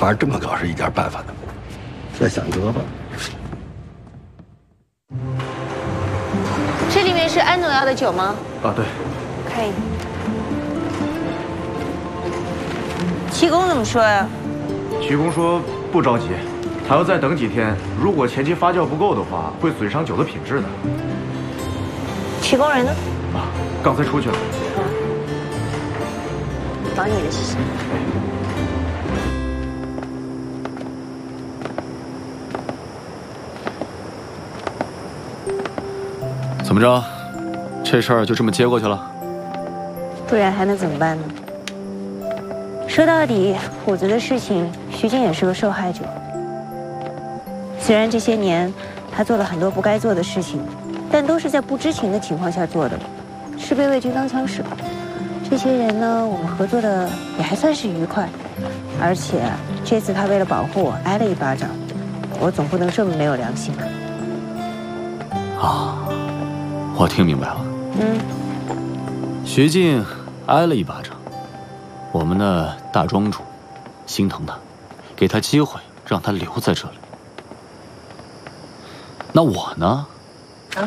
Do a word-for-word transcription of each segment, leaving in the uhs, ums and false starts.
反正这么搞是一点办法的，再想辙吧。 这里面是安总要的酒吗？ 啊，对。 可以。齐公怎么说呀？ 齐公说不着急，还要再等几天。如果前期发酵不够的话，会损伤酒的品质的。 齐公人呢？ 啊，刚才出去了。 好，忙你的，谢谢。 怎么着，这事儿就这么接过去了？ 不然还能怎么办呢？说到底，虎子的事情，徐静也是个受害者。虽然这些年他做了很多不该做的事情，但都是在不知情的情况下做的，是被魏军当枪使。这些人呢，我们合作的也还算是愉快，而且这次他为了保护我挨了一巴掌，我总不能这么没有良心吧？ 啊，我听明白了。 嗯， 徐静挨了一巴掌，我们的大庄主心疼他，给他机会让他留在这里。那我呢？ 啊？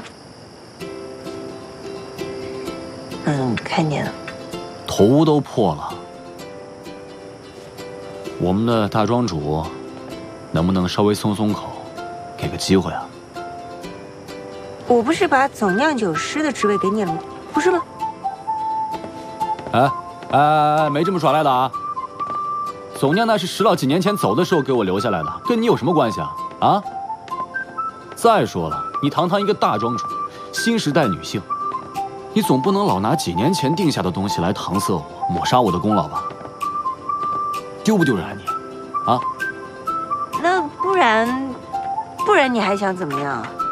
嗯，看见了。 头都破了，我们的大庄主能不能稍微松松口，给个机会啊？ 我不是把总酿酒师的职位给你了吗？不是吗？ 哎哎哎，没这么耍赖的啊！总酿那是石老几年前走的时候给我留下来的，跟你有什么关系啊？啊！再说了，你堂堂一个大庄主，新时代女性，你总不能老拿几年前定下的东西来搪塞我，抹杀我的功劳吧？丢不丢人啊你？啊？ 那不然，不然你还想怎么样啊？